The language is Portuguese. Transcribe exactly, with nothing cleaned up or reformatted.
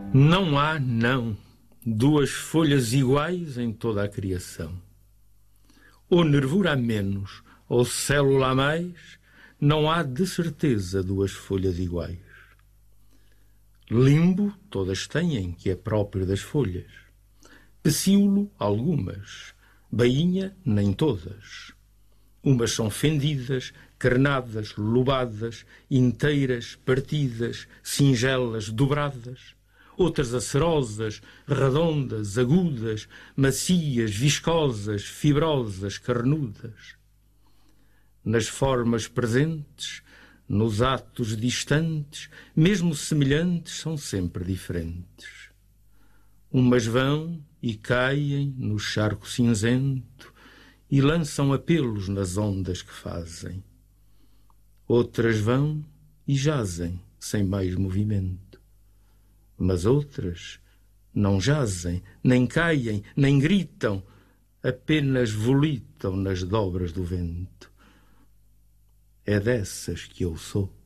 Não há, não, duas folhas iguais em toda a criação. Ou nervura a menos, ou célula a mais, não há de certeza duas folhas iguais. Limbo todas têm, que é próprio das folhas. Pecíolo, algumas. Bainha, nem todas. Umas são fendidas, carnadas, lobadas, inteiras, partidas, singelas, dobradas. Outras acerosas, redondas, agudas, macias, viscosas, fibrosas, carnudas. Nas formas presentes, nos atos distantes, mesmo semelhantes, são sempre diferentes. Umas vão e caem no charco cinzento e lançam apelos nas ondas que fazem. Outras vão e jazem sem mais movimento. Mas outras não jazem, nem caem, nem gritam, apenas volitam nas dobras do vento. É dessas que eu sou.